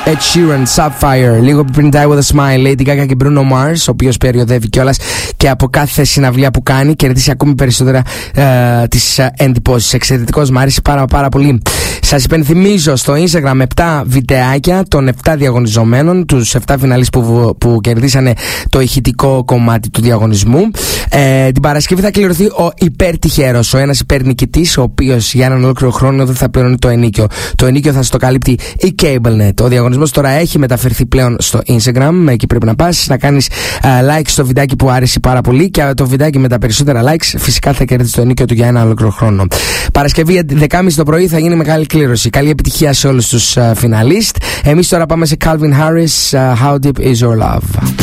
Ed Sheeran, Sapphire. Λίγο πριν Die With A Smile, Lady Gaga και Bruno Mars, ο οποίος περιοδεύει κιόλας και από κάθε συναυλία που κάνει κερδίσει ακόμη περισσότερα τις εντυπώσεις. Εξαιρετικός, μου άρεσε πάρα πολύ. Σας υπενθυμίζω στο Instagram 7 βιντεάκια των 7 διαγωνιζομένων, τους 7 φιναλείς που κερδίσανε το ηχητικό κομμάτι του διαγωνισμού. Την Παρασκευή θα κληρωθεί ο υπερτυχερός, ο ένας υπερνικητής, ο οποίος για έναν ολόκληρο χρόνο δεν θα πληρώνει το ενίκιο. Το ενίκιο θα στο καλύπτει η CableNet. Ο διαγωνισμός τώρα έχει μεταφερθεί πλέον στο Instagram. Εκεί πρέπει να πας, να κάνεις like στο βιντεάκι που άρεσε πάρα πολύ, και το βιντεάκι με τα περισσότερα likes φυσικά θα κερδίσει το ενίκιο του για ένα ολόκληρο χρόνο. Παρασκευή 10.30 το πρωί θα γίνει μεγάλη κλήρωση. Καλή επιτυχία σε όλους τους φιναλίστ. Εμείς τώρα πάμε σε Calvin Harris, How Deep Is Your Love.